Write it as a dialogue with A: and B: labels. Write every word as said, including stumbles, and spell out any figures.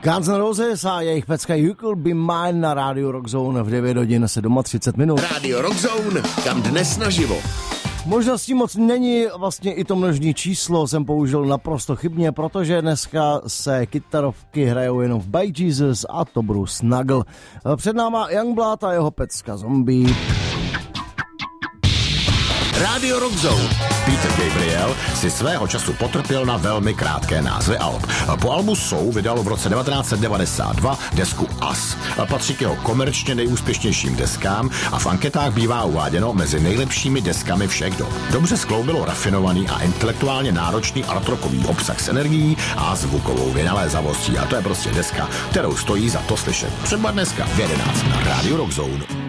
A: Guns N' Roses a jejich pecka You Could Be Mine na rádiu Rockzone v devět hodin třicet minut.
B: Rádio Rockzone, kam dnes naživo.
A: Možností moc není, vlastně i to množné číslo jsem použil naprosto chybně, protože dneska se kytarovky hrajou jenom v By Jesus a to budou Snuggle. Před náma Youngblood a jeho pecka Zombie.
B: Rádio Rockzone. Peter Gabriel si svého času potrpěl na velmi krátké názvy alb. Po albu Soul vydal v roce devatenáct set devadesát dva desku Us. Patří k jeho komerčně nejúspěšnějším deskám a v anketách bývá uváděno mezi nejlepšími deskami všech dob. Dobře skloubilo rafinovaný a intelektuálně náročný artrockový obsah s energií a zvukovou vynalézavostí. A to je prostě deska, kterou stojí za to slyšet. Třeba dneska v jedenáct na Rádiu Rockzone.